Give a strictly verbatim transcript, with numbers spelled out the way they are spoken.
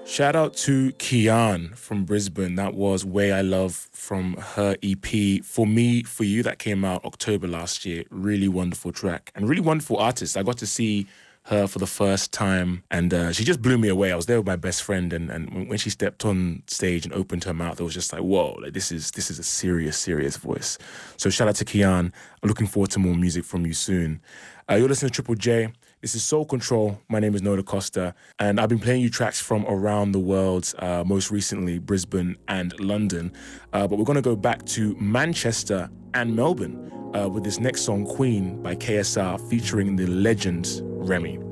Shout out to Kian from Brisbane. That was Way I Love from her E P For Me, For You that came out October last year. Really wonderful track and really wonderful artist. I got to see her for the first time and uh, she just blew me away. I was there with my best friend and, and when she stepped on stage and opened her mouth, it was just like, whoa, like this is this is a serious, serious voice. So shout out to Kian. I'm looking forward to more music from you soon. Uh, you're listening to Triple J. This is Soul Control. My name is Noda Costa, and I've been playing you tracks from around the world, uh, most recently Brisbane and London. Uh, but we're going to go back to Manchester and Melbourne uh, with this next song, Queen by K S R, featuring the legend Remy.